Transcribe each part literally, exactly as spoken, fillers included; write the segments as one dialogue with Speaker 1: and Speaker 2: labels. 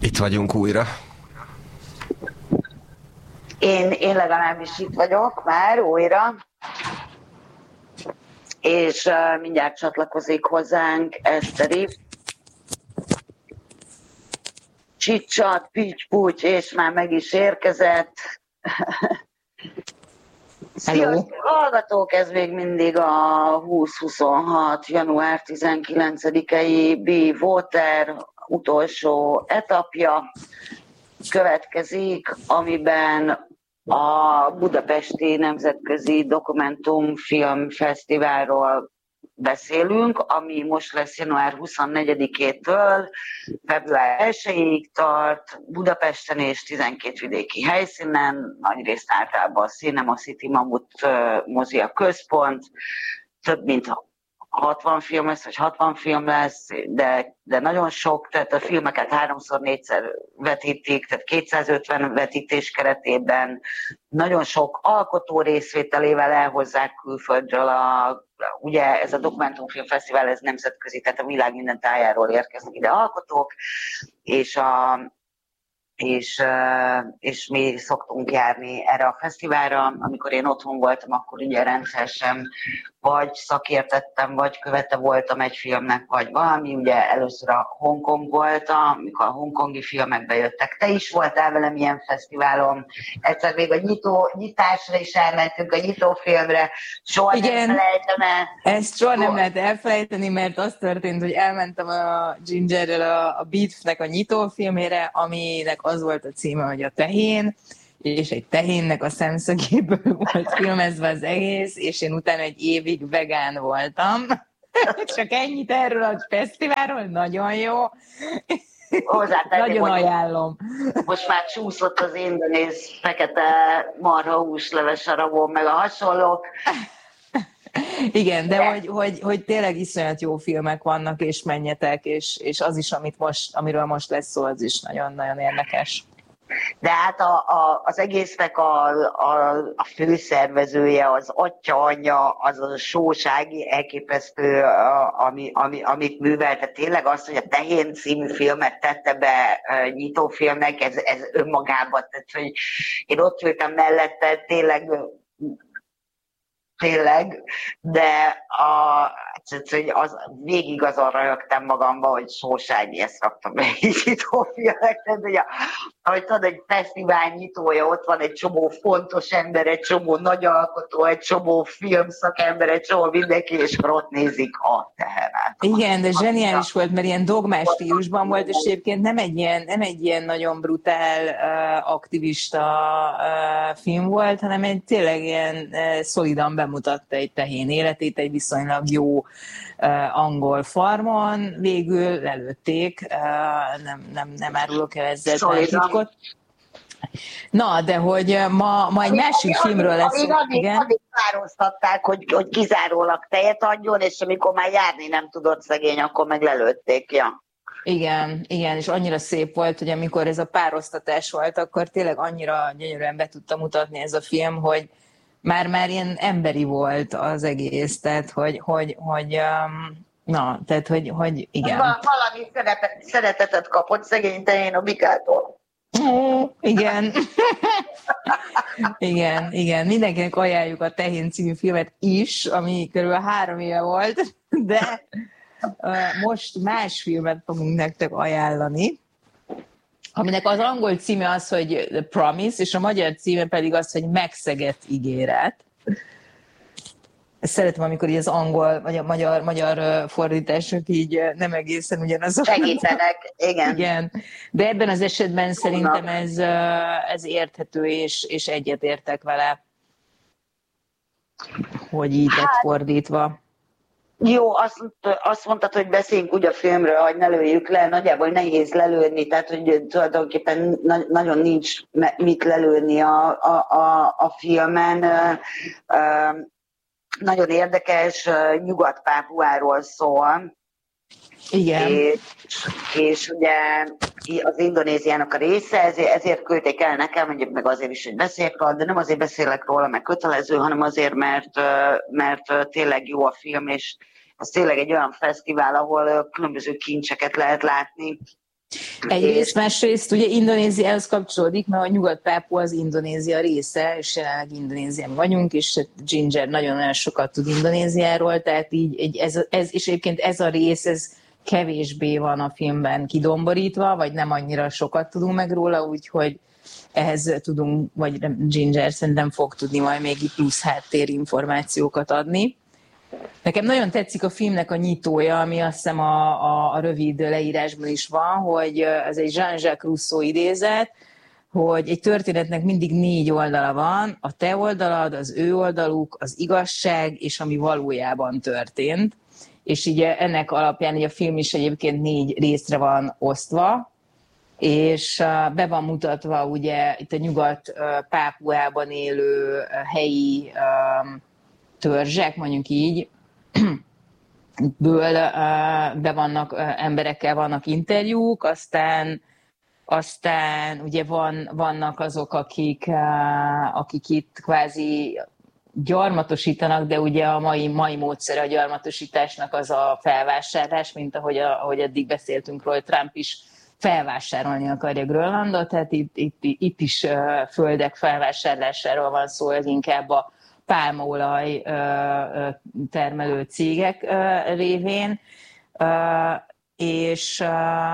Speaker 1: Itt vagyunk újra.
Speaker 2: Én, én legalábbis itt vagyok már újra, és uh, mindjárt csatlakozik hozzánk Eszteri. Csicsat, pics-pucs, és már meg is érkezett. Sziasztok, hallgatók! Ez még mindig a húsz huszonhat. január tizenkilencedikei Be Water utolsó etapja következik, amiben a Budapesti Nemzetközi Dokumentumfilm Fesztiválról beszélünk, ami most lesz január huszonnegyedikétől február elsejéig tart, Budapesten és tizenkét vidéki helyszínen, nagyrészt általában a Cinema City Mamut mozi a központ, több mint hatvan film lesz, vagy hatvan film lesz, de, de nagyon sok, tehát a filmeket háromszor, négyszer vetítik, tehát kétszázötven vetítés keretében nagyon sok alkotó részvételével elhozzák külföldről. A, ugye ez a Dokumentumfilm Fesztivál, ez nemzetközi, tehát a világ minden tájáról érkeznek ide alkotók, és a És, és mi szoktunk járni erre a fesztiválra. Amikor én otthon voltam, akkor ugye rendszeresen vagy szakértettem, vagy követe voltam egy filmnek, vagy valami. Ugye először a Hongkong voltam, amikor a hongkongi filmek bejöttek. Te is voltál velem ilyen fesztiválon. Egyszer még a nyitó, nyitásra is elmentünk, a nyitófilmre. Soha
Speaker 3: Igen,
Speaker 2: nem felejtem el.
Speaker 3: Ezt soha nem lehet elfelejteni, mert az történt, hogy elmentem a Gingerrel a, a Beatfnek a nyitófilmére, aminek az volt a címe, hogy a tehén, és egy tehénnek a szemszögéből volt filmezve az egész, és én utána egy évig vegán voltam. Csak ennyit erről a fesztiválról, nagyon jó. Nagyon ajánlom.
Speaker 2: Most már csúszott az indonéz fekete marhahúsleves arabon, meg a hasonlók.
Speaker 3: Igen, de, de. Hogy, hogy, hogy tényleg iszonyat jó filmek vannak, és menjetek, és, és az is, amit most, amiről most lesz szó, az is nagyon-nagyon érdekes.
Speaker 2: De hát a, a, az egésznek a, a, a főszervezője, az atya, anyja, az a sósági elképesztő, ami, ami, amit művelt. Tehát tényleg az, hogy a Tehén című filmet tette be nyitófilmnek, ez, ez önmagában. Tehát, hogy én ott ültem mellette, tényleg tényleg, de a, az, végig azon röhögtem magamba, hogy Sósági, ezt raktam be így nyitófilmek, tehát hogy, a, ahogy tudod, egy fesztivál nyitója, ott van egy csomó fontos ember, egy csomó nagy alkotó, egy csomó filmszakember, egy csomó mindenki, és ott nézik a teherát.
Speaker 3: Igen, de zseniális volt, mert ilyen dogmás stílusban volt, és egyébként nem egy ilyen, nem egy ilyen nagyon brutál uh, aktivista uh, film volt, hanem egy tényleg ilyen uh, szolidan bemutatta egy tehén életét, egy viszonylag jó uh, angol farmon, végül lelőtték, uh, nem, nem, nem árulok el ezzel titkot. Na, de hogy ma, ma egy másik filmről lesz.
Speaker 2: Addig, addig, addig pároztatták, hogy, hogy kizárólag tejet adjon, és amikor már járni nem tudott szegény, akkor meg lelőtték, ja.
Speaker 3: Igen, igen, és annyira szép volt, hogy amikor ez a pároztatás volt, akkor tényleg annyira gyönyörűen be tudta mutatni ez a film, hogy már-már ilyen emberi volt az egész, tehát hogy, hogy, hogy um, na, tehát hogy, hogy igen.
Speaker 2: Valami szeretet, szeretetet kapott szegény Tehén a Bikától.
Speaker 3: Ó, igen. igen, igen. Mindenkinek ajánljuk a Tehén című filmet is, ami körülbelül három éve volt, de uh, most más filmet fogunk nektek ajánlani, aminek az angol címe az, hogy The Promise, és a magyar címe pedig az, hogy Megszegett ígéret. Ezt szeretem, amikor így az angol, vagy a magyar, magyar fordítások így nem egészen ugyanazok.
Speaker 2: Segítenek, igen.
Speaker 3: igen. De ebben az esetben szerintem ez, ez érthető, és, és egyetértek vele, hogy így lett fordítva.
Speaker 2: Jó, azt, azt mondtad, hogy beszéljünk úgy a filmről, hogy ne lőjük le, nagyjából nehéz lelőni, tehát hogy tulajdonképpen na- nagyon nincs mit lelőni a, a, a, a filmen. Nagyon érdekes, Nyugat-Pápuáról szól.
Speaker 3: Igen.
Speaker 2: És, és ugye az Indonéziának a része, ezért, ezért küldték el nekem, mondjuk meg azért is, hogy beszéljek róla, de nem azért beszélek róla, meg kötelező, hanem azért, mert, mert tényleg jó a film, és ez tényleg egy olyan fesztivál, ahol különböző kincseket lehet látni.
Speaker 3: Egyrészt, másrészt ugye Indonéziához kapcsolódik, mert a Nyugat-Pápua az Indonézia része, és jelenleg Indonéziában vagyunk, és Ginger nagyon-nagyon sokat tud Indonéziáról, tehát így ez, ez, és egyébként ez a rész, ez kevésbé van a filmben kidomborítva, vagy nem annyira sokat tudunk meg róla, úgyhogy ehhez tudunk, vagy Ginger szerintem fog tudni majd még plusz háttérinformációkat adni. Nekem nagyon tetszik a filmnek a nyitója, ami azt hiszem a, a, a rövid leírásban is van, hogy ez egy Jean-Jacques Rousseau idézet, hogy egy történetnek mindig négy oldala van, a te oldalad, az ő oldaluk, az igazság, és ami valójában történt. És így ennek alapján így a film is egyébként négy részre van osztva, és be van mutatva ugye itt a Nyugat-Pápuában élő helyi törzsek, mondjuk így, ből be vannak, emberekkel vannak interjúk, aztán, aztán ugye van, vannak azok, akik, akik itt kvázi gyarmatosítanak, de ugye a mai, mai módszer a gyarmatosításnak az a felvásárlás, mint ahogy, a, ahogy eddig beszéltünk róla, Trump is felvásárolni akarja Grönlandot, tehát itt, itt, itt is földek felvásárlásáról van szó, ez inkább a pálmaolaj termelő cégek révén, és,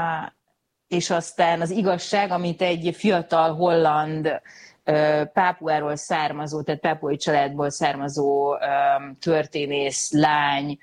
Speaker 3: és aztán az igazság, amit egy fiatal holland Pápuáról származó, tehát pápuai családból származó történész lány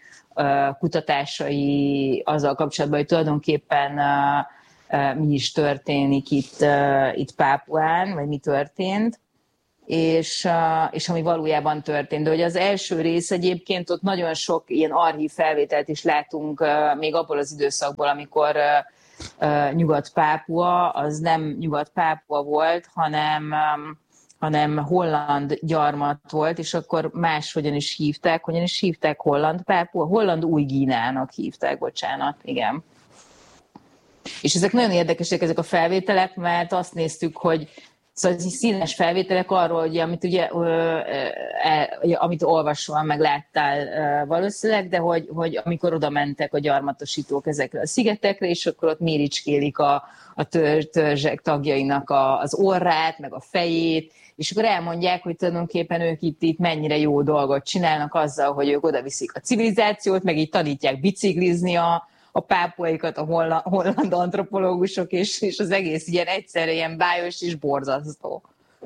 Speaker 3: kutatásai azzal kapcsolatban, hogy tulajdonképpen mi is történik itt, itt Pápuán, vagy mi történt, és, és ami valójában történt. De hogy az első rész egyébként ott nagyon sok ilyen archív felvételt is látunk még abból az időszakból, amikor Nyugat-Pápua, az nem Nyugat-Pápua volt, hanem, hanem holland gyarmat volt, és akkor máshogyan is hívták, hogyan is hívták Holland-Pápua? Holland-Új-Gíneának hívták, bocsánat, igen. És ezek nagyon érdekesek, ezek a felvételek, mert azt néztük, hogy szóval színes felvételek arról, hogy amit ugye, amit olvasol, meg láttál valószínűleg, de hogy, hogy amikor oda mentek a gyarmatosítók ezekre a szigetekre, és akkor ott méricskélik a, a törzsek tagjainak a, az orrát, meg a fejét, és akkor elmondják, hogy tulajdonképpen ők itt, itt mennyire jó dolgot csinálnak azzal, hogy ők oda viszik a civilizációt, meg így tanítják biciklizni a a pápuaikat, a holland, holland antropológusok, és, és az egész ilyen egyszerre ilyen bájos és borzasztó.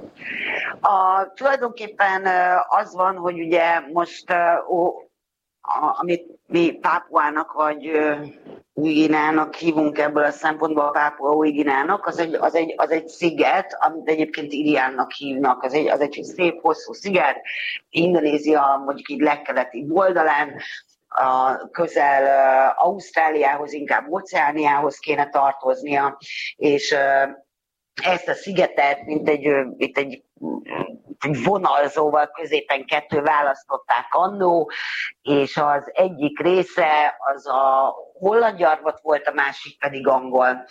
Speaker 2: A, tulajdonképpen az van, hogy ugye most, ó, a, amit mi Pápuának vagy Új-Gineának hívunk ebből a szempontból, a Pápua Új-Gineának, az egy, az, egy, az egy sziget, amit egyébként Iriánnak hívnak, az egy, az egy szép hosszú sziget, Indonézia mondjuk így legkeletibb oldalán, a közel uh, Ausztráliához, inkább Óceániához kéne tartoznia, és uh, ezt a szigetet, mint egy, uh, mint egy, egy vonalzóval középen kettő választották annó, és az egyik része az a holland gyarmat volt, a másik pedig angol.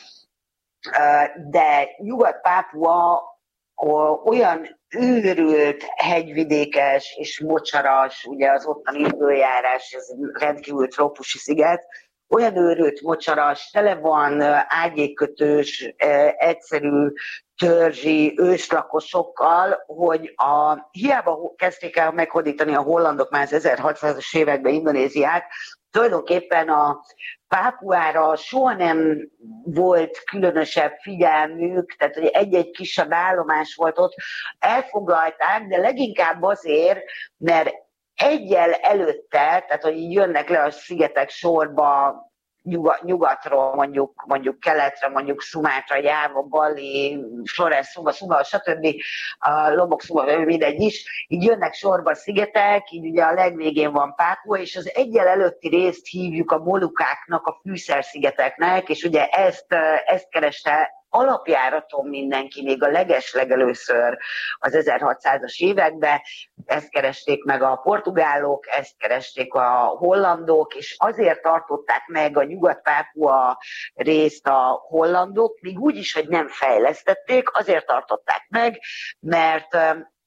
Speaker 2: Uh, de Nyugat-Pápua olyan őrült, hegyvidékes és mocsaras, ugye az ottani időjárás, ez rendkívül trópusi sziget, olyan őrült, mocsaras, tele van ágyékkötős, egyszerű törzsi őslakosokkal, hogy a, hiába kezdték el meghódítani a hollandok már az ezerhatszázas években Indonéziát, tulajdonképpen a Pápuára soha nem volt különösebb figyelmük, tehát hogy egy-egy kisebb állomás volt ott, elfoglalták, de leginkább azért, mert egyel előtte, tehát hogy így jönnek le a szigetek sorba nyugatról, mondjuk, mondjuk keletre, mondjuk Szumátra, Jáva, Bali, Flores, Szuba, Szuba, stb. A Lombok, Szuba, mindegy is, így jönnek sorba a szigetek, így ugye a legvégén van Pápua, és az egyel előtti részt hívjuk a Molukáknak, a fűszerszigeteknek, és ugye ezt, ezt kereste alapjáraton mindenki, még a legeslegelőször az ezerhatszázas években, ezt keresték meg a portugálok, ezt keresték a hollandok, és azért tartották meg a Nyugat-Pápua részt a hollandok, még úgy is, hogy nem fejlesztették, azért tartották meg, mert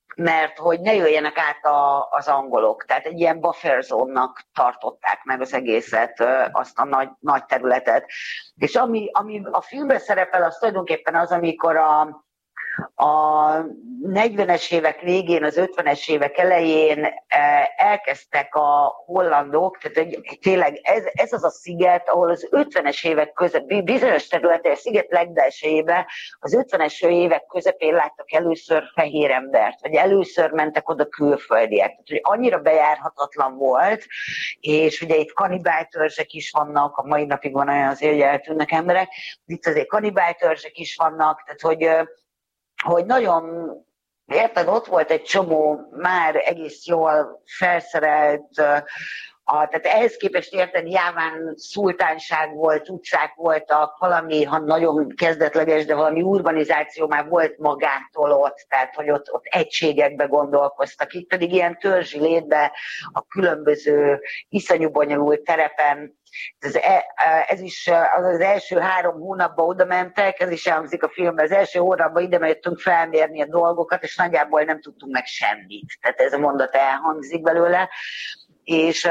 Speaker 2: mert hogy ne jöjjenek át a, az angolok. Tehát egy ilyen buffer zónnak tartották meg az egészet, azt a nagy, nagy területet. És ami, ami a filmben szerepel, az tulajdonképpen az, amikor a, a negyvenes évek végén, az ötvenes évek elején elkezdtek a hollandok, tehát tényleg ez, ez az a sziget, ahol az ötvenes évek közepén, bizonyos területen, a sziget legbelsejében az ötvenes évek közepén láttak először fehér embert, vagy először mentek oda külföldiek. Tehát, hogy annyira bejárhatatlan volt, és ugye itt kanibáltörzsek is vannak, a mai napig van olyan azért, hogy eltűnnek emberek, itt azért kanibáltörzsek is vannak, tehát hogy hogy nagyon, érted, ott volt egy csomó már egész jól felszerelt, a, tehát ehhez képest érted, Jáván szultánság volt, utcák voltak, valami, ha nagyon kezdetleges, de valami urbanizáció már volt magától ott, tehát hogy ott, ott egységekbe gondolkoztak. Itt pedig ilyen törzsi létbe a különböző iszonyú bonyolult terepen. Ez, ez is az, az első három hónapban oda mentek, ez is elhangzik a filmben, az első hónapban ide mentünk felmérni a dolgokat, és nagyjából nem tudtunk meg semmit. Tehát ez a mondat elhangzik belőle. És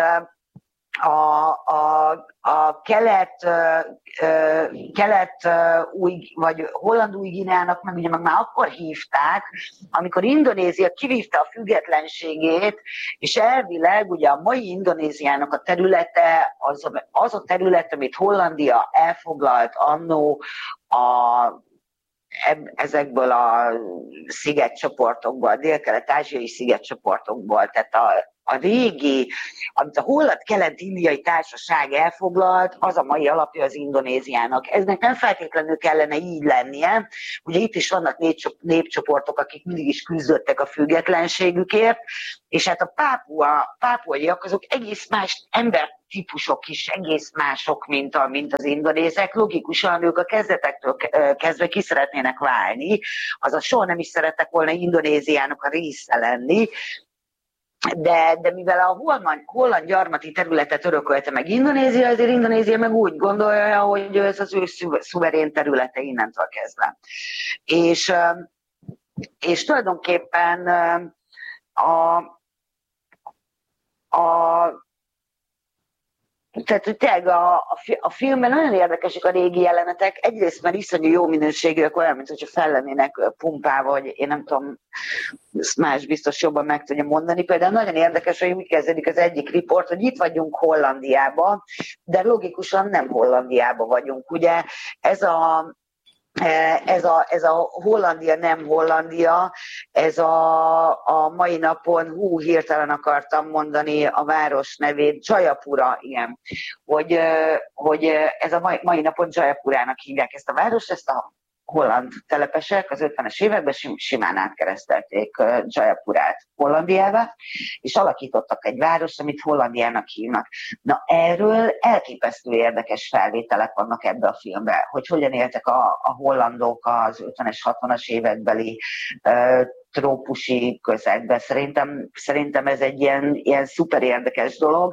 Speaker 2: a, a, a kelet, kelet új, vagy holland új Guineának meg ugye meg már akkor hívták, amikor Indonézia kivívta a függetlenségét, és elvileg ugye a mai Indonéziának a területe az, az a terület, amit Hollandia elfoglalt annó a ezekből a szigetcsoportokból, a dél-kelet-ázsiai szigetcsoportokból, tehát a A régi, amit a holland-kelet-indiai társaság elfoglalt, az a mai alapja az Indonéziának. Eznek nem feltétlenül kellene így lennie. Ugye itt is vannak népcsoportok, akik mindig is küzdöttek a függetlenségükért, és hát a pápua, pápuaiak azok egész más embertípusok is, egész mások, mint, a, mint az indonézek. Logikusan ők a kezdetektől kezdve ki szeretnének válni, azaz soha nem is szerettek volna Indonéziának a része lenni, De, de mivel a holland, holland gyarmati területet örökölte meg Indonézia, ezért Indonézia meg úgy gondolja, hogy ez az ő szuverén területe innentől kezdve. És, és tulajdonképpen a, a Tehát, hogy tényleg a, a, a filmben nagyon érdekesek a régi jelenetek. Egyrészt már iszonyú jó minőségűek, olyan, mint hogyha fel lennének pumpálva, vagy én nem tudom, ezt más biztos jobban meg tudja mondani. Például nagyon érdekes, hogy úgy kezdődik az egyik riport, hogy itt vagyunk Hollandiában, de logikusan nem Hollandiában vagyunk. Ugye ez a Ez a, ez a Hollandia nem Hollandia, ez a, a mai napon, hú, hirtelen akartam mondani a város nevét, Jayapura, igen, hogy, hogy ez a mai, mai napon Jayapurának hívják ezt a város, ezt a holland telepesek az ötvenes években simán átkeresztelték Jayapurát Hollandiába, és alakítottak egy várost, amit Hollandiának hívnak. Na erről elképesztő érdekes felvételek vannak ebbe a filmbe, hogy hogyan éltek a, a hollandok az ötvenes, hatvanas évekbeli uh, trópusi közegben. Szerintem, szerintem ez egy ilyen, ilyen szuper érdekes dolog.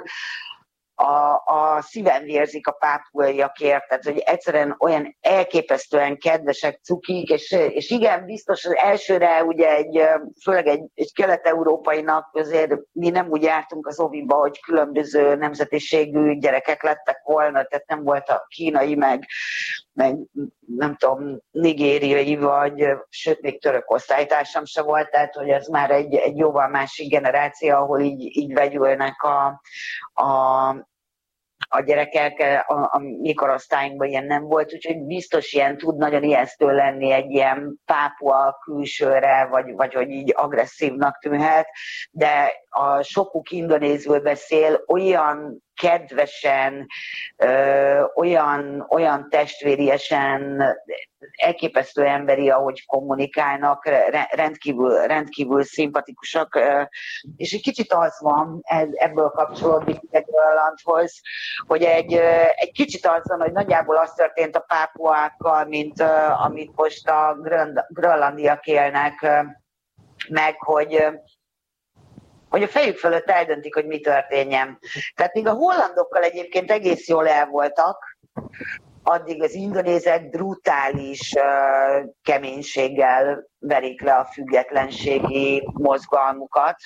Speaker 2: A, a szívem vérzik a pápuaiakért, tehát hogy egyszerűen olyan elképesztően kedvesek, cukik, és, és igen, biztos az elsőre ugye egy, főleg egy, egy kelet-európainak azért mi nem úgy jártunk az oviba, hogy különböző nemzetiségű gyerekek lettek volna, tehát nem volt a kínai, meg, meg nem tudom, nigériai, vagy sőt, még török osztálytársam se volt, tehát hogy ez már egy, egy jóval másik generáció, ahol így, így vegyülnek a, a, a gyerekek, a, a mi korosztályunkban ilyen nem volt, úgyhogy biztos ilyen tud nagyon ijesztő lenni egy ilyen pápua külsőre, vagy, vagy hogy így agresszívnak tűnhet, de a sokuk indonézül beszél olyan kedvesen, ö, olyan, olyan testvériesen, elképesztő emberi, ahogy kommunikálnak, rendkívül, rendkívül szimpatikusak, és egy kicsit az van, ebből kapcsolódik egy Grönlandhoz, hogy egy, egy kicsit az van, hogy nagyjából az történt a pápuákkal, mint amit most a grönlandiak élnek meg, hogy hogy a fejük fölött eldöntik, hogy mi történjen. Tehát még a hollandokkal egyébként egész jól el voltak, addig az indonézek brutális uh, keménységgel verik le a függetlenségi mozgalmukat.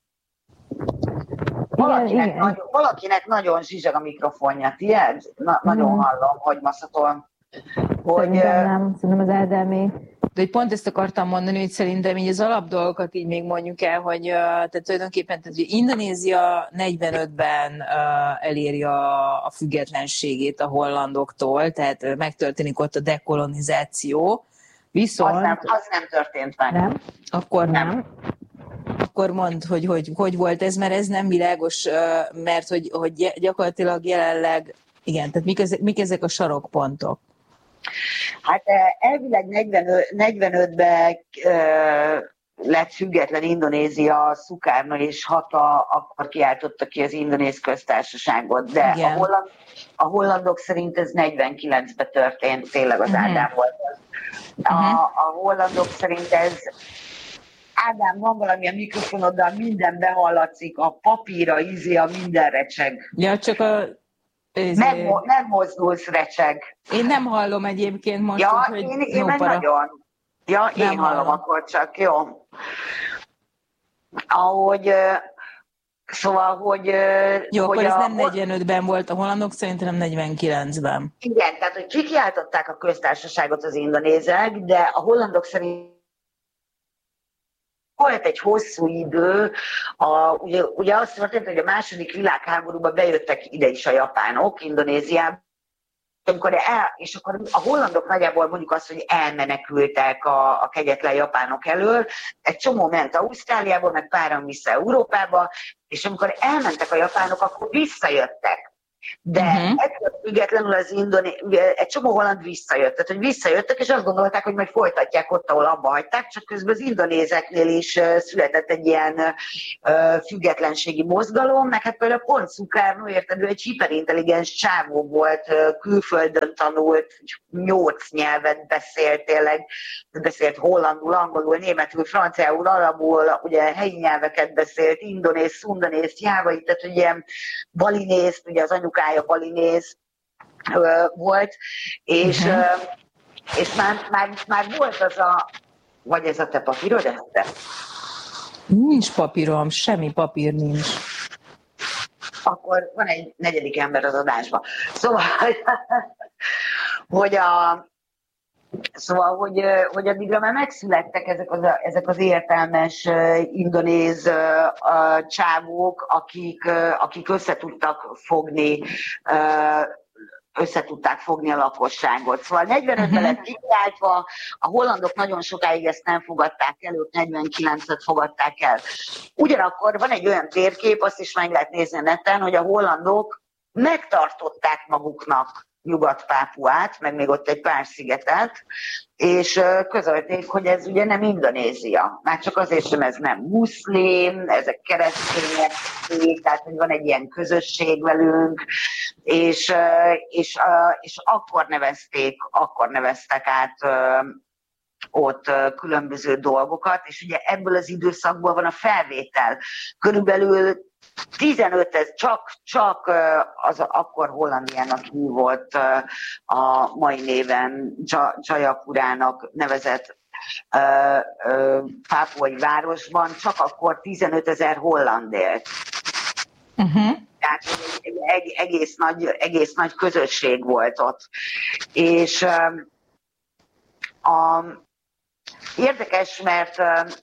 Speaker 2: Valakinek, igen, nagyon, valakinek nagyon zsizseg a mikrofonja, tiéd? Na, nagyon mm. hallom, hogy maszatol.
Speaker 1: Hogy, szerintem nem, szerintem az Eldelmé.
Speaker 3: De hogy pont ezt akartam mondani, hogy szerintem így az alapdolgokat így még mondjuk el, hogy uh, tehát tulajdonképpen tehát, hogy Indonézia negyvenötben uh, eléri a, a függetlenségét a hollandoktól, tehát uh, megtörténik ott a dekolonizáció. Viszont... Az
Speaker 2: nem, az nem történt meg.
Speaker 1: Nem?
Speaker 3: Akkor nem. nem. Akkor mondd, hogy, hogy hogy volt ez, mert ez nem világos, uh, mert hogy, hogy gyakorlatilag jelenleg, igen, tehát mik, ezek, mik ezek a sarokpontok?
Speaker 2: Hát elvileg negyvenötben uh, lett független Indonézia, Sukarno és Hatta akkor kiáltotta ki az Indonéz köztársaságot, de a, holland, a hollandok szerint ez negyvenkilencben történt, tényleg az uh-huh. Ádám volt az. A, a hollandok szerint ez, Ádám, van valami a mikrofonoddal, minden behallatszik, a papíra, izé, a minden recseg.
Speaker 3: Ja, csak a...
Speaker 2: Nem, nem mozdulsz, recseg.
Speaker 3: Én nem hallom egyébként most,
Speaker 2: ja,
Speaker 3: hogy
Speaker 2: én, én meg nagyon. Ja, én hallom, hallom akkor csak, jó. Ahogy, szóval, hogy...
Speaker 3: Jó,
Speaker 2: hogy
Speaker 3: akkor ez
Speaker 2: a,
Speaker 3: nem negyvenötben volt a hollandok, szerintem negyvenkilencben.
Speaker 2: Igen, tehát, hogy kikiáltották a köztársaságot az indonézek, de a hollandok szerint volt egy hosszú idő, a, ugye, ugye azt történt, hogy a második világháborúban bejöttek ide is a japánok, Indonéziába, amikor el, és akkor a hollandok nagyjából mondjuk azt, hogy elmenekültek a, a kegyetlen japánok elől, egy csomó ment Ausztráliába, meg páran vissza Európába, és amikor elmentek a japánok, akkor visszajöttek. De uh-huh. ettől függetlenül az indoné... egy csomó holland visszajött, tehát hogy visszajöttek, és azt gondolták, hogy majd folytatják ott, ahol abba hagyták, csak közben az indonézeknél is született egy ilyen uh, függetlenségi mozgalom, meg hát például pont Sukarno, érted, ő egy hiperintelligens csávó volt, uh, külföldön tanult, nyolc nyelvet beszélt tényleg, beszélt hollandul, angolul, németül, franciául, arabul, ugye helyi nyelveket beszélt, indonész, szundanész, jávai, tehát ugye balinész, ugye az anyukája balinész volt, és, uh-huh. és már, már, már volt az a, vagy ez a te papírod, Eszter?
Speaker 3: Nincs papírom, semmi papír nincs.
Speaker 2: Akkor van egy negyedik ember az adásban. Szóval, hogy a Szóval, hogy, hogy addigra már megszülettek ezek az, ezek az értelmes indonéz uh, csávók, akik, uh, akik összetudtak fogni, uh, összetudták fogni a lakosságot. Szóval negyvenötben lett kikiáltva, a hollandok nagyon sokáig ezt nem fogadták el, ők negyvenkilencet fogadták el. Ugyanakkor van egy olyan térkép, azt is meg lehet nézni a neten, hogy a hollandok megtartották maguknak Nyugat-Pápuát, meg még ott egy pár szigetet, és közölték, hogy ez ugye nem Indonézia. Már csak azért sem, ez nem muszlim, ezek keresztények, tehát hogy van egy ilyen közösség velünk, és, és, és akkor nevezték, akkor neveztek át ott akkor dolgokat, és ugye ebből az időszakból van a felvétel. Körülbelül tizenöt, ez csak, csak az akkor Hollandiának hívott, a mai néven Jayapurának nevezett pápuai városban, csak akkor tizenötezer holland élt. Uh-huh. Tehát egy egész nagy, egész nagy közösség volt ott. És a, érdekes, mert,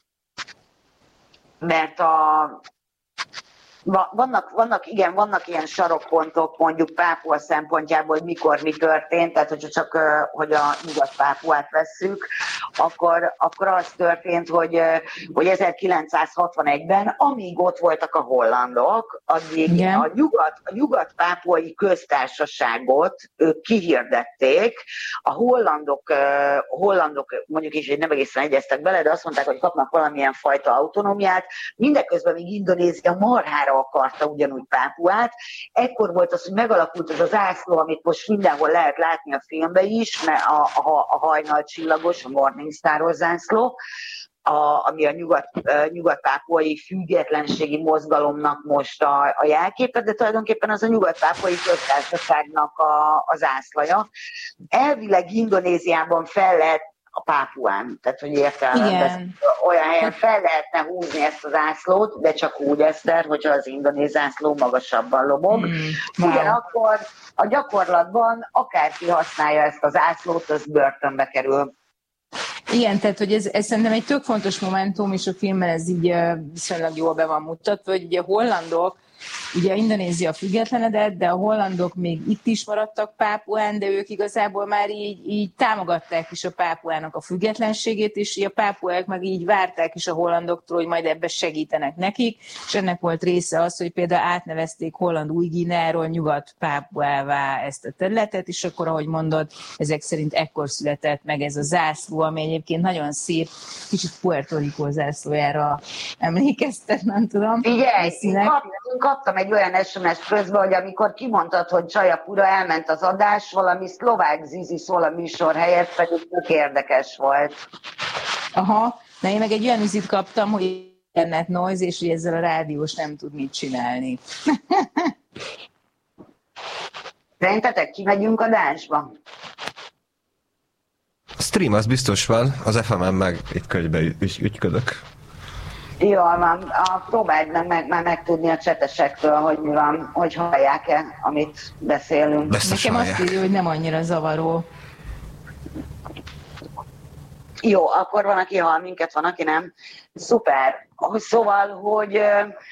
Speaker 2: mert a Vannak, vannak, igen, vannak ilyen sarokpontok, mondjuk Pápua szempontjából, hogy mikor mi történt, tehát hogyha csak hogy a Nyugat-Pápuát vesszük, akkor, akkor az történt, hogy, hogy ezerkilencszázhatvanegyben, amíg ott voltak a hollandok, addig igen. a, nyugat, a nyugat-pápuai köztársaságot ők kihirdették, a hollandok, a hollandok mondjuk is, hogy nem egészen egyeztek bele, de azt mondták, hogy kapnak valamilyen fajta autonómiát, mindeközben még Indonézia marhára akarta ugyanúgy Pápuát. Ekkor volt az, hogy megalakult az a zászló, amit most mindenhol lehet látni a filmben is, mert a, a, a hajnal csillagos, a Morning Star zászló, a, ami a nyugat, nyugat-pápuai függetlenségi mozgalomnak most a, a jelképe, de tulajdonképpen az a nyugat-pápuai köztársaságnak a, a zászlaja. Elvileg Indonéziában fel lehet a Pápuán, tehát hogy értelemben olyan helyen fel lehetne húzni ezt az zászlót, de csak úgy, Eszter, hogyha az indonéz zászló magasabban lobog. Mm, wow. Ugyanakkor a gyakorlatban akárki használja ezt a zászlót, az börtönbe kerül.
Speaker 3: Igen, tehát hogy ez, ez szerintem egy tök fontos momentum, és a filmben ez így viszonylag jól be van mutatva, hogy ugye a hollandok, ugye Indonézia függetlenedett, de a hollandok még itt is maradtak Pápuán, de ők igazából már így, így támogatták is a Pápuának a függetlenségét, és a pápuák meg így várták is a hollandoktól, hogy majd ebbe segítenek nekik, és ennek volt része az, hogy például átnevezték Holland Új-Guineáról Nyugat-Pápuává ezt a területet, és akkor, ahogy mondod, ezek szerint ekkor született meg ez a zászló, ami egyébként nagyon szép, kicsit Puerto Rico zászlójára emlékeztet, nem tudom.
Speaker 2: Figyelj, kaptam egy olyan es em es közben, hogy amikor kimondtad, hogy Csajapura elment az adás, valami szlovák zizi szól a műsor helyett, pedig tök érdekes volt.
Speaker 3: Aha, na én meg egy olyan üzit kaptam, hogy internet noise, és hogy ezzel a rádiós nem tud mit csinálni.
Speaker 2: Szerintetek kimegyünk adásba?
Speaker 4: A stream az biztos van, az ef em en meg itt könyvbe ügy, ügyködök.
Speaker 2: Jól van, a, próbáld meg, meg, meg megtudni a csetesektől, hogy mi van, hogy hallják-e, amit beszélünk.
Speaker 4: Biztos
Speaker 3: Nekem
Speaker 4: hallják.
Speaker 3: azt írja, hogy nem annyira zavaró.
Speaker 2: Jó, akkor van, aki hall minket, van, aki nem. Szuper. Szóval, hogy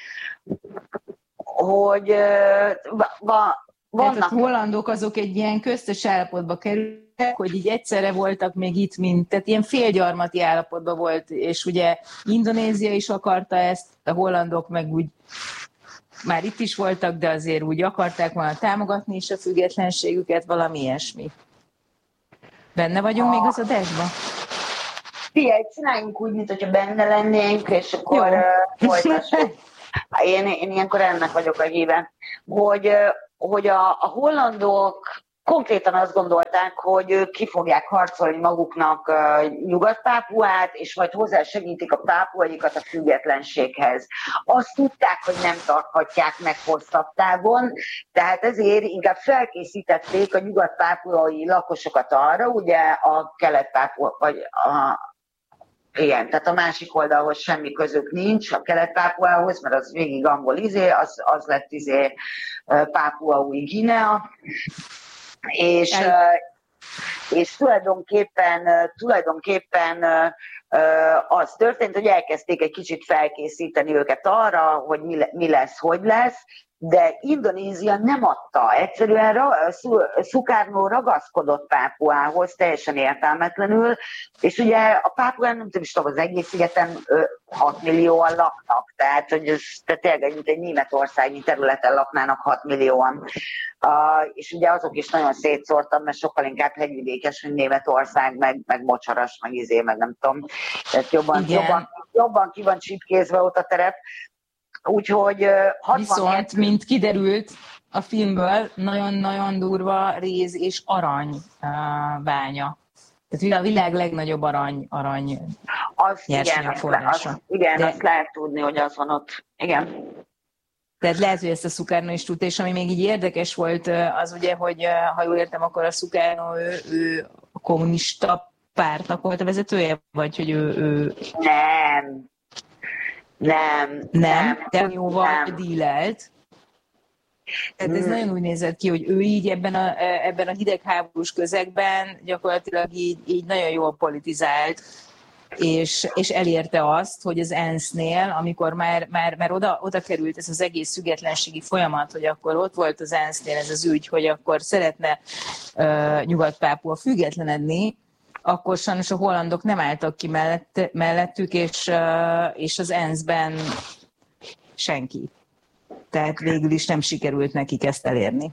Speaker 2: hogy va, vannak...
Speaker 3: Tehát a hollandok azok egy ilyen köztes állapotba kerültek, hogy így egyszerre voltak még itt, mint, tehát ilyen félgyarmati állapotban volt, és ugye Indonézia is akarta ezt, a hollandok meg úgy már itt is voltak, de azért úgy akarták volna támogatni is a függetlenségüket, valami ilyesmi. Benne vagyunk a... még az adásban?
Speaker 2: Figyelj, csináljunk úgy, mint hogyha benne lennénk, és akkor uh, folytassuk. Én, én ilyenkor ennek vagyok a híve, hogy, hogy a, a hollandok konkrétan azt gondolták, hogy ők ki fogják harcolni maguknak Nyugat-Pápuát, és majd hozzásegítik a pápuaikat a függetlenséghez. Azt tudták, hogy nem tarthatják meg hosszabb távon, tehát ezért inkább felkészítették a nyugat-pápuai lakosokat arra, ugye a kelet-pápua, vagy a igen, tehát a másik oldalhoz semmi közük nincs, a Kelet-Pápuához, mert az végig angol izé, az, az lett izé Pápua Új-Guinea, és, és tulajdonképpen, tulajdonképpen az történt, hogy elkezdték egy kicsit felkészíteni őket arra, hogy mi lesz, hogy lesz, de Indonézia nem adta. Egyszerűen ra- Sukarno ragaszkodott Pápuához teljesen értelmetlenül, és ugye a Pápuán, nem tudom is tudom, az egész szigeten hat millióan laknak, tehát hogy ez tényleg mint egy németországi területen laknának hat millióan. Uh, és ugye azok is nagyon szétszórtam, mert sokkal inkább hegyvidékes, mint Németország, meg, meg mocsaras, meg izé, meg nem tudom. Tehát jobban, jobban, jobban ki van csipkézve ott a terep. Úgyhogy hatvanhét...
Speaker 3: Viszont, mint kiderült a filmből, nagyon-nagyon durva réz és arany uh, bánya. Tehát a világ legnagyobb arany, arany nyersanyagforrása.
Speaker 2: Az, igen, De... azt lehet tudni, hogy az van ott. Igen.
Speaker 3: Tehát lehet, hogy ezt a Sukarno is tudta, és ami még így érdekes volt, az ugye, hogy ha jól értem, akkor a Sukarno, ő, ő a kommunista pártnak volt a vezetője, vagy hogy ő... ő...
Speaker 2: Nem. Nem.
Speaker 3: Nem, de jóval dílelt. Tehát ez mm. nagyon úgy nézett ki, hogy ő így ebben a, ebben a hidegháborús közegben gyakorlatilag így, így nagyon jól politizált, és, és elérte azt, hogy az ENSZ-nél, amikor már, már, már oda, oda került ez az egész függetlenségi folyamat, hogy akkor ott volt az ENSZ-nél ez az ügy, hogy akkor szeretne uh, Nyugat-Pápua függetlenedni, akkor sajnos a hollandok nem álltak ki mellett, mellettük, és, uh, és az enszben senki. Tehát végül is nem sikerült nekik ezt elérni.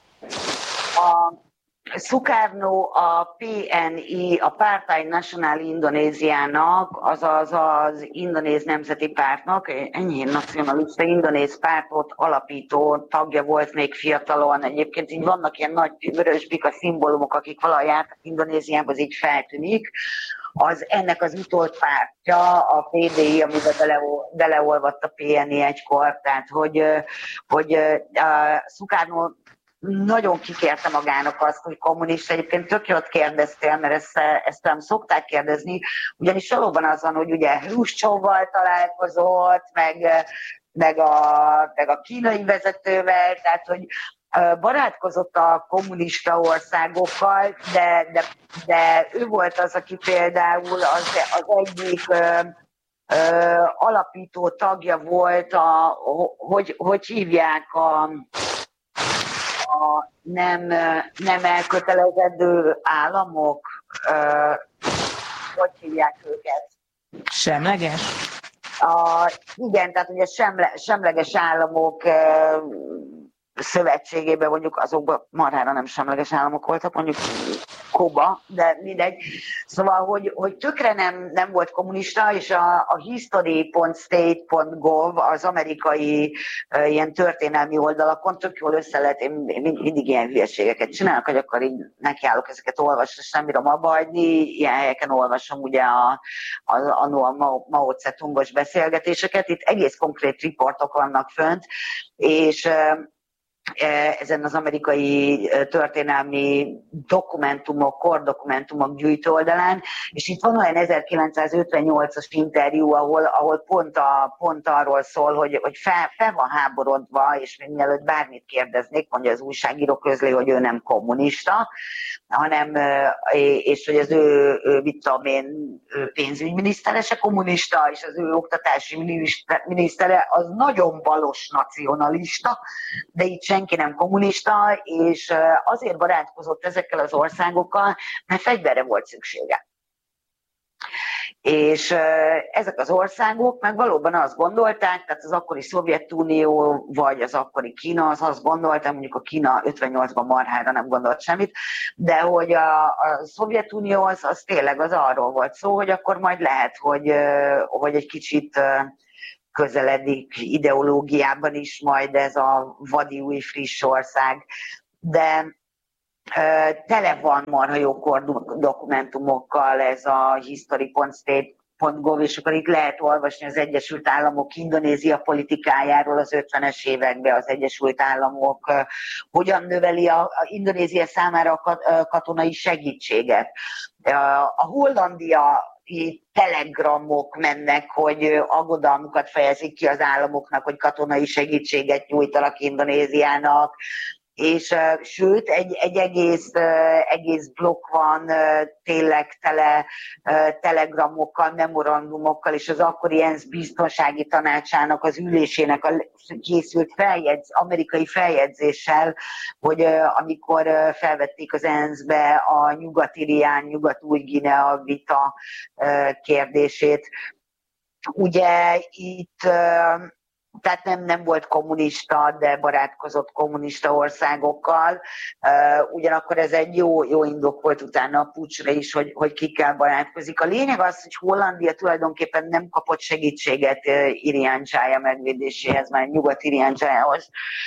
Speaker 2: A Sukarno, a pé en i, a Partai Nasional Indonéziának, azaz az Indonéz Nemzeti Pártnak, enyhén nacionalista indonéz pártot alapító tagja volt még fiatalon. Egyébként így vannak ilyen nagy vörösbika szimbólumok, akik valahogy jártak Indonéziában, az így feltűnik. az ennek az utódpártja, a pé dé i, amiben bele, beleolvadt a pé en i egykor, tehát hogy, hogy a Sukarno nagyon kikérte magának azt, hogy kommunista. Egyébként tök jót kérdeztél, mert ezt, ezt nem szokták kérdezni, ugyanis valóban az van, hogy ugye Hruscsovval találkozott, meg, meg, a, meg a kínai vezetővel, tehát hogy barátkozott a kommunista országokkal, de, de, de ő volt az, aki például az, az egyik ö, ö, alapító tagja volt, a, hogy, hogy hívják a, a nem, nem elkötelezedő államok, ö, hogy hívják őket?
Speaker 3: Semleges?
Speaker 2: A, igen, tehát ugye semle, semleges államok ö, szövetségében, mondjuk azokban marhára nem semleges államok voltak, mondjuk Kuba, de mindegy. Szóval, hogy, hogy tökre nem, nem volt kommunista, és a, a history pont state pont gov az amerikai uh, ilyen történelmi oldalakon tök jól össze lehet, én, én mindig ilyen hülyeségeket csinálok, hogy akkor így nekiállok ezeket olvasni, és nem bírom abba hagyni, ilyen helyeken olvasom ugye a, a, a, a Mao, Mao Tse-tungos beszélgetéseket, itt egész konkrét riportok vannak fönt, és uh, ezen az amerikai történelmi dokumentumok, kordokumentumok gyűjtő oldalán, és itt van olyan ezerkilencszázötvennyolcas interjú, ahol, ahol pont, a, pont arról szól, hogy, hogy fel, fel van háborodva, és még mielőtt bármit kérdeznék, mondja az újságíró közli, hogy ő nem kommunista, hanem, és hogy az ő, ő mit tudom én, pénzügyminisztere se kommunista, és az ő oktatási minisztere az nagyon balos nacionalista, de itt senki nem kommunista, és azért barátkozott ezekkel az országokkal, mert fegyverre volt szüksége. És ezek az országok meg valóban azt gondolták, tehát az akkori Szovjetunió vagy az akkori Kína, az azt gondolta, mondjuk a Kína ötvennyolcban marhára nem gondolt semmit, de hogy a, a Szovjetunió az, az tényleg az arról volt szó, hogy akkor majd lehet, hogy, hogy egy kicsit közeledik ideológiában is majd ez a vadi új friss ország, de uh, tele van marha jókor dokumentumokkal ez a history pont state pont gov, és akkor itt lehet olvasni az Egyesült Államok Indonézia politikájáról az ötvenes években, az Egyesült Államok uh, hogyan növeli a, a Indonézia számára a katonai segítséget. Uh, a Hollandia telegramok mennek, hogy aggodalmukat fejezik ki az államoknak, hogy katonai segítséget nyújtanak Indonéziának, és uh, sőt, egy, egy egész, uh, egész blokk van uh, tényleg tele uh, telegramokkal, memorandumokkal, és az akkori ENSZ biztonsági tanácsának az ülésének a készült feljegyz, amerikai feljegyzéssel, hogy uh, amikor uh, felvették az ENSZ-be a Nyugat-Irián, Nyugat-Új-Guinea vita uh, kérdését. Ugye itt uh, tehát nem, nem volt kommunista, de barátkozott kommunista országokkal. Uh, ugyanakkor ez egy jó, jó indok volt utána a puccsra is, hogy, hogy kikkel barátkozik. A lényeg az, hogy Hollandia tulajdonképpen nem kapott segítséget uh, Irian-Jaya megvédéséhez, már Nyugat-Irian-Jayahoz.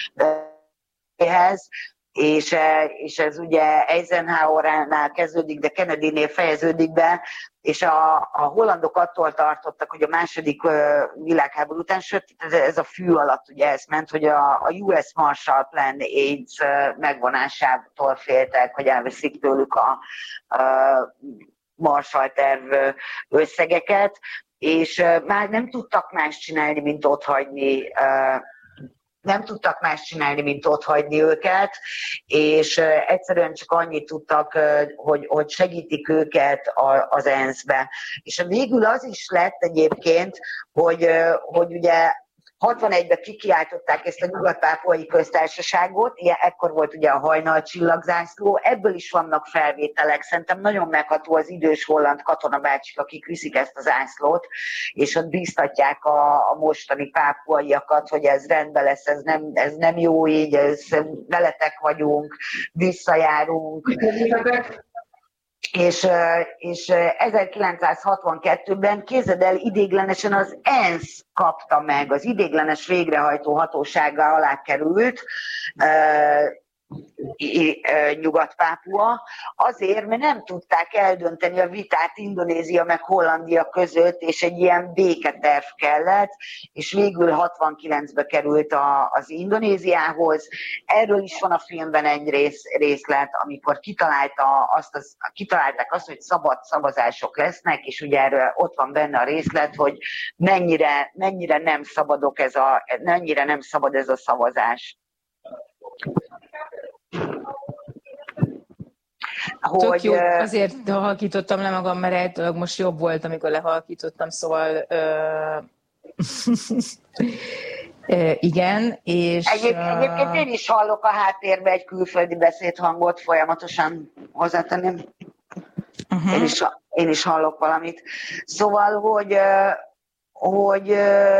Speaker 2: Uh, és, és ez ugye Eisenhower-nál kezdődik, de Kennedy-nél fejeződik be, és a, a hollandok attól tartottak, hogy a második világháború után, sőt, ez, ez a fű alatt ugye ez ment, hogy a, a U S Marshall Plan AIDS megvonásától féltek, hogy elveszik tőlük a, a Marshall terv összegeket, és már nem tudtak más csinálni, mint otthagyni nem tudtak más csinálni, mint otthagyni őket, és egyszerűen csak annyit tudtak, hogy, hogy segítik őket az ENSZ-be. És végül az is lett egyébként, hogy, hogy ugye hatvanegyben kikiáltották ezt a Nyugat-Pápuai Köztársaságot, ilyen, ekkor volt ugye a hajnal csillagzászló, ebből is vannak felvételek, szerintem nagyon megható az idős holland katonabácsik, akik viszik ezt az zászlót, és ott bíztatják a, a mostani pápuaiakat, hogy ez rendben lesz, ez nem, ez nem jó így, ez, veletek vagyunk, visszajárunk. És, és ezerkilencszázhatvankettőben képzeld el, idéglenesen az ENSZ kapta meg, az idéglenes végrehajtó hatósága alá került, Nyugat-Pápua, azért, mert nem tudták eldönteni a vitát Indonézia meg Hollandia között, és egy ilyen béketerv kellett, és végül hatvankilencbe került a, az Indonéziához. Erről is van a filmben egy rész, részlet, amikor kitalálta azt az, kitalálták azt, hogy szabad szavazások lesznek, és ugye erről ott van benne a részlet, hogy mennyire, mennyire nem szabadok ez a, mennyire nem szabad ez a szavazás.
Speaker 3: Tök jó, azért halkítottam le magam, mert eltőleg most jobb volt, amikor lehalkítottam, szóval uh, igen, és...
Speaker 2: Egyéb, egyébként én is hallok a háttérben egy külföldi beszédhangot, folyamatosan hozzátenném. Uh-huh. Én, is, én is hallok valamit. Szóval, hogy, hogy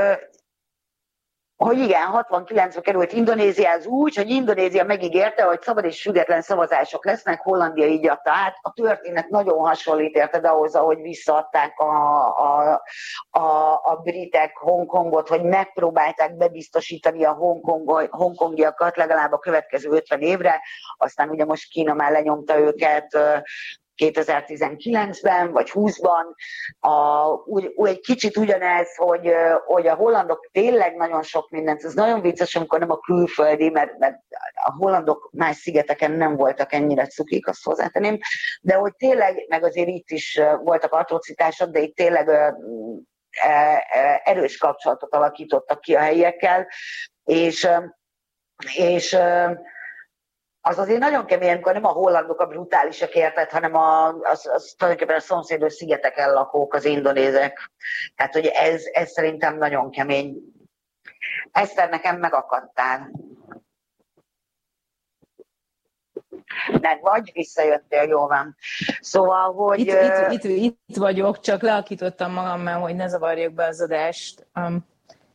Speaker 2: hogy igen, hatvankilencbe került Indonéziához úgy, hogy Indonézia megígérte, hogy szabad és független szavazások lesznek, Hollandia így adta át. A történet nagyon hasonlít, érted, ahhoz, ahogy visszaadták a, a, a, a britek Hongkongot, hogy megpróbálták bebiztosítani a Hongkong, hongkongiakat legalább a következő ötven évre, aztán ugye most Kína már lenyomta őket kétezer-tizenkilencben vagy húszban, a, úgy, úgy, egy kicsit ugyanez, hogy, hogy a hollandok tényleg nagyon sok mindent, ez nagyon vicces, amikor nem a külföldi, mert, mert a hollandok más szigeteken nem voltak ennyire cukik, azt hozzátenném, de hogy tényleg, meg azért itt is voltak atrocitások, de itt tényleg erős kapcsolatot alakítottak ki a helyiekkel, és, és az azért nagyon kemény, amikor nem a hollandok a brutálisak, érted, hanem a, az, az tulajdonképpen a szomszédos szigeteken lakók, az indonézek. Tehát, hogy ez, ez szerintem nagyon kemény. Eszter, nekem megakadtál. Meg vagy, visszajöttél, jól van. Szóval, hogy...
Speaker 3: Itt, itt, itt, itt vagyok, csak leakítottam magammal, hogy ne zavarjuk be az adást. Um.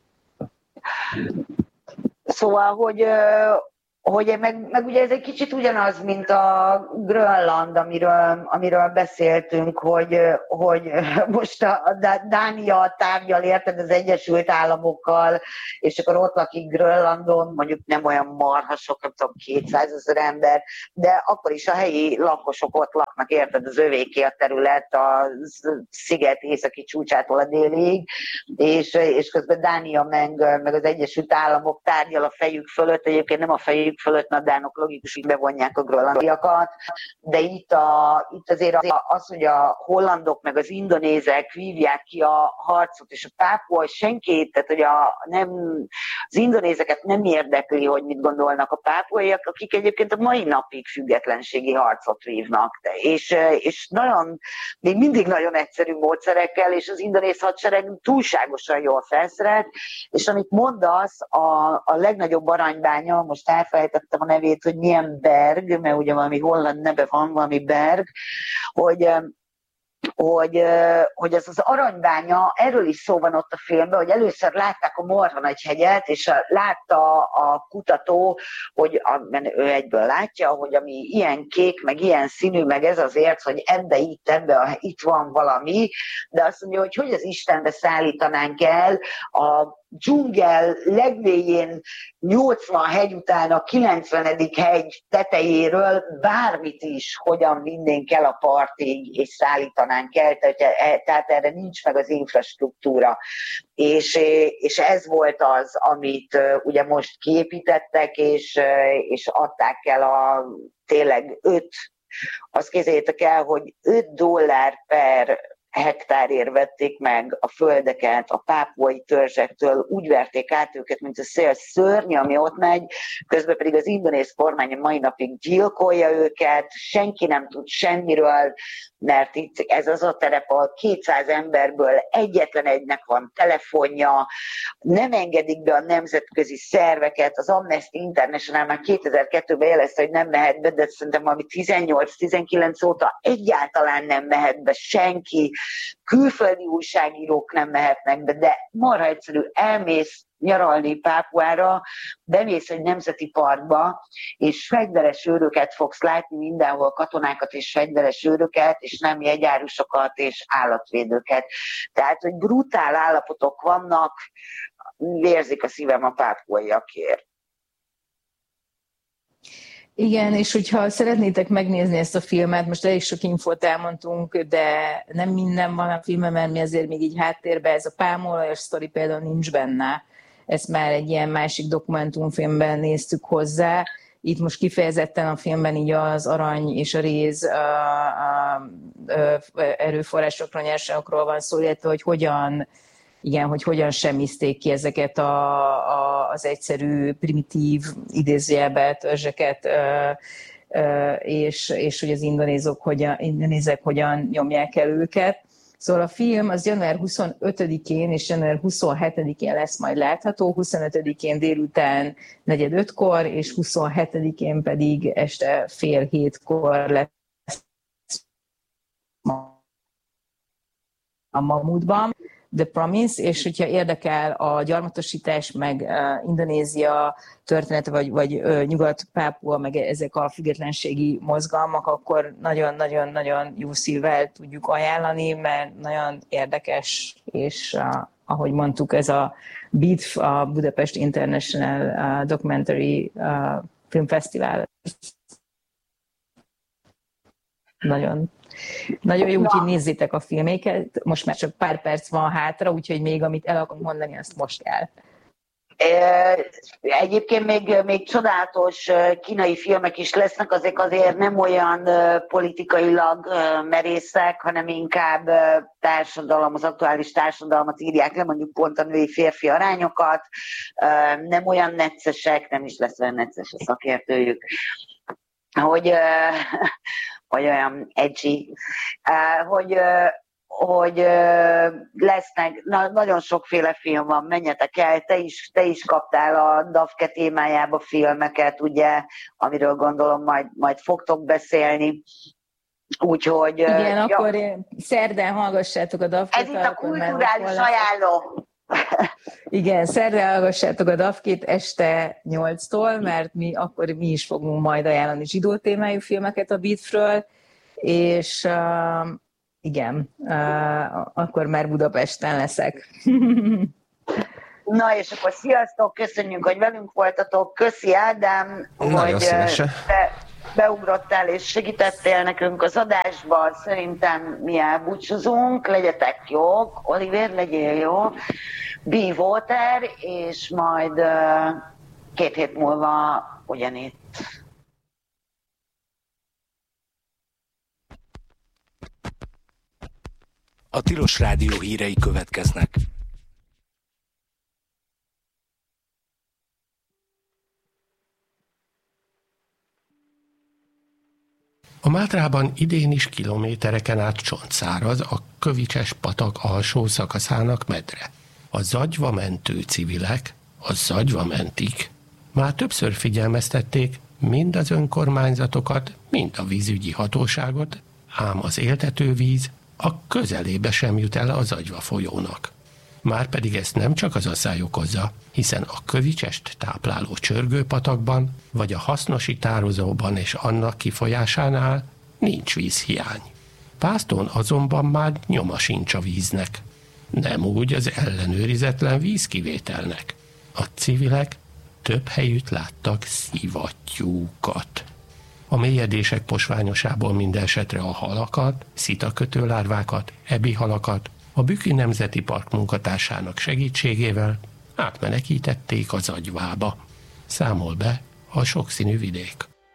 Speaker 2: Szóval, hogy... hogy meg, meg ugye ez egy kicsit ugyanaz, mint a Grönland, amiről, amiről beszéltünk, hogy, hogy most a Dánia tárgyal, érted, az Egyesült Államokkal, és akkor ott lakik Grönlandon, mondjuk nem olyan marha sok, nem tudom, kétszázezer ember, de akkor is a helyi lakosok ott laknak, érted, az övéké a terület, a sziget északi csúcsától a délig, és, és közben Dánia meg, meg az Egyesült Államok tárgyal a fejük fölött, egyébként nem a fejük fölött, a dánok logikus, hogy bevonják a grönlandiakat, de itt, a, itt azért az, hogy a hollandok meg az indonézek vívják ki a harcot, és a pápua senki, tehát hogy a, nem, az indonézeket nem érdekli, hogy mit gondolnak a pápuaiak, akik egyébként a mai napig függetlenségi harcot vívnak. De, és, és nagyon, még mindig nagyon egyszerű módszerekkel, és az indonéz hadsereg túlságosan jól felszerelt, és amit mondasz, a, a legnagyobb aranybánya, most elfelejtettem a nevét, hogy milyen Berg, mert ugye valami holland neve van, valami Berg, hogy, hogy, hogy ez az aranybánya, erről is szó van ott a filmben, hogy először látták a Morva nagy hegyet, és látta a kutató, hogy a, ő egyből látja, hogy ami ilyen kék, meg ilyen színű, meg ez azért, hogy ebbe itt, ebbe itt van valami, de azt mondja, hogy hogy az Istenbe szállítanánk el a dzsungel legvéjén nyolcvan hegy után a kilencvenedik hegy tetejéről bármit is, hogyan vinnénk el a partig, és szállítanánk el, tehát erre nincs meg az infrastruktúra. És, és ez volt az, amit ugye most kiépítettek, és, és adták el a tényleg öt, azt képzeljétek el, hogy öt dollár per hektárért vették meg a földeket a pápuai törzsektől, úgy verték át őket, mint a szél szörny, ami ott megy, közben pedig az indonéz kormány mai napig gyilkolja őket, senki nem tud semmiről, mert itt ez az a terep, ahol kétszáz emberből egyetlen egynek van telefonja, nem engedik be a nemzetközi szerveket, az Amnesty International már kétezer-kettőben jelezte, hogy nem mehet be, de szerintem valami tizennyolc-tizenkilenc óta egyáltalán nem mehet be senki, külföldi újságírók nem mehetnek be, de marha egyszerű, elmész nyaralni Pápuára, bemész egy nemzeti parkba, és fegyveres őröket fogsz látni mindenhol, katonákat és fegyveres őröket, és nem jegyárusokat és állatvédőket. Tehát, hogy brutál állapotok vannak, vérzik a szívem a pápuaiakért.
Speaker 3: Igen, és hogyha szeretnétek megnézni ezt a filmet, most elég sok infót elmondtunk, de nem minden van a filmben, mert mi azért még így háttérben, ez a pálmaolajos sztori például nincs benne. Ezt már egy ilyen másik dokumentumfilmben néztük hozzá. Itt most kifejezetten a filmben így az arany és a réz a, a, a erőforrásokról, nyersanyagokról van szó, illetve hogy hogyan, igen, hogy hogyan semmiszték ki ezeket a, a, az egyszerű, primitív idézőjelbe törzseket, és, és hogy az indonézok hogyan, indonézek hogyan nyomják el őket. Szóval a film az január huszonötödikén és január huszonhetedikén lesz majd látható, huszonötödikén délután negyed ötkor, és huszonhetedikén pedig este fél hétkor lesz a Mamutban, The Promise, és hogyha érdekel a gyarmatosítás, meg uh, Indonézia története, vagy, vagy uh, Nyugat-Pápua, meg ezek a függetlenségi mozgalmak, akkor nagyon-nagyon-nagyon jó szívvel tudjuk ajánlani, mert nagyon érdekes, és uh, ahogy mondtuk, ez a B I D F, a Budapest International uh, Documentary uh, Film Festival. Nagyon Nagyon jó, úgyhogy nézzétek a filméket. Most már csak pár perc van hátra, úgyhogy még amit el akarok mondani, azt most kell.
Speaker 2: Egyébként még, még csodálatos kínai filmek is lesznek, azok azért nem olyan politikailag merészek, hanem inkább társadalom, az aktuális társadalmat írják le, mondjuk pont a női-férfi arányokat, nem olyan neccesek, nem is lesz olyan necces a szakértőjük, hogy... vagy olyan edgy, hogy, hogy lesznek, na, nagyon sokféle film van, menjetek el, te is, te is kaptál a Dafke témájába filmeket, ugye, amiről gondolom majd, majd fogtok beszélni. Úgyhogy...
Speaker 3: Igen,
Speaker 2: ja,
Speaker 3: akkor szerdán hallgassátok a Dafkét.
Speaker 2: Ez itt a kulturális ajánló.
Speaker 3: Igen, szerdán hallgassátok a Dafkét este nyolctól, mert mi akkor mi is fogunk majd ajánlani zsidó témájú filmeket a B I D F-ről, és uh, igen, uh, akkor már Budapesten leszek.
Speaker 2: Na és akkor sziasztok, köszönjük, hogy velünk voltatok, köszi Ádám,
Speaker 4: nagyon
Speaker 2: hogy be, beugrottál és segítettél nekünk az adásban, szerintem mi elbúcsúzunk, legyetek jók, Oliver, legyél jó, Be Water, és majd uh, két hét múlva ugyanitt.
Speaker 5: A Tilos Rádió hírei következnek.
Speaker 6: A Mátrában idén is kilométereken át csontszáraz a Kövicses patak alsó szakaszának medre. A zagyva mentő civilek, a zagyva mentik már többször figyelmeztették mind az önkormányzatokat, mind a vízügyi hatóságot, ám az éltetővíz a közelébe sem jut el a Zagyva folyónak. Márpedig ezt nem csak az asszály okozza, hiszen a Kövicsest tápláló csörgőpatakban, vagy a hasznosi tározóban és annak kifolyásánál nincs vízhiány. Pászton azonban már nyoma sincs a víznek. Nem úgy az ellenőrizetlen vízkivételnek. A civilek több helyütt láttak szivattyúkat. A mélyedések posványosából mindenesetre a halakat, szitakötőlárvákat, ebihalakat a Bükki Nemzeti Park munkatársának segítségével átmenekítették az Zagyvába. Számol be a sokszínű vidék.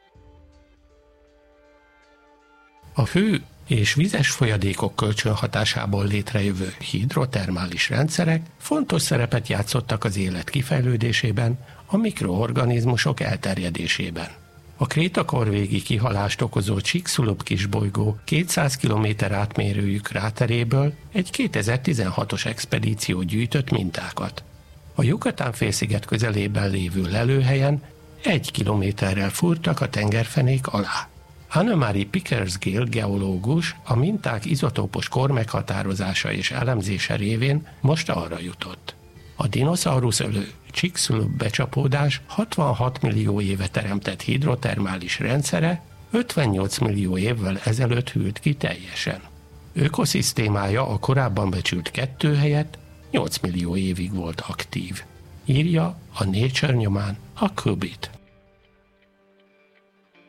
Speaker 6: A hő és vizes folyadékok kölcsönhatásából létrejövő hidrotermális rendszerek fontos szerepet játszottak az élet kifejlődésében, a mikroorganizmusok elterjedésében. A krétakorvégi kihalást okozó Chicxulub kisbolygó kétszáz kilométer átmérőjű kráteréből egy kétezer-tizenhatos expedíció gyűjtött mintákat. A Yucatán-félsziget közelében lévő lelőhelyen egy kilométerrel fúrtak a tengerfenék alá. Anne-Marie Pickersgill geológus a minták izotópos kor meghatározása és elemzése révén most arra jutott. A dinoszaurusz ölő Chicxulub becsapódás hatvanhat millió éve teremtett hidrotermális rendszere ötvennyolc millió évvel ezelőtt hűlt ki teljesen. Ökoszisztémája a korábban becsült kettő helyett nyolc millió évig volt aktív. Írja a Nature nyomán a Kubit.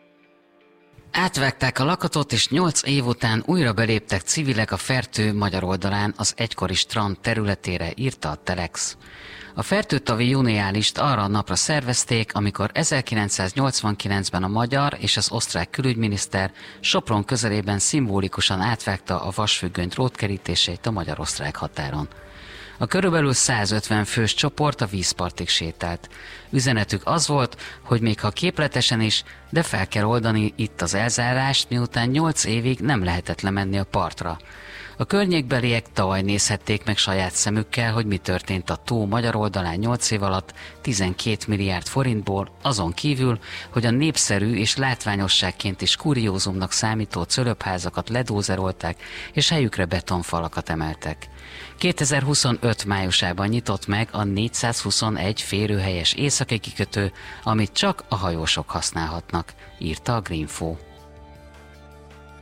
Speaker 7: Átvágták a lakatot, és nyolc év után újra beléptek civilek a Fertő magyar oldalán az egykori strand területére, írta a Telex. A fertőtavi juniálist arra a napra szervezték, amikor ezerkilencszáznyolcvankilencben a magyar és az osztrák külügyminiszter Sopron közelében szimbolikusan átvágta a vasfüggöny drótkerítését a magyar-osztrák határon. A körülbelül százötven fős csoport a vízpartig sétált. Üzenetük az volt, hogy még ha képletesen is, de fel kell oldani itt az elzárást, miután nyolc évig nem lehetett lemenni a partra. A környékbeliek tavaly nézhették meg saját szemükkel, hogy mi történt a tó magyar oldalán nyolc év alatt tizenkét milliárd forintból, azon kívül, hogy a népszerű és látványosságként is kuriózumnak számító cölöpházakat ledózerolták, és helyükre betonfalakat emeltek. kétezer-huszonöt májusában nyitott meg a négyszázhuszonegy férőhelyes északi kikötő, amit csak a hajósok használhatnak, írta a Greenfo.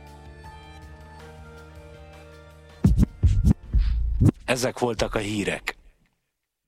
Speaker 5: Ezek voltak a hírek.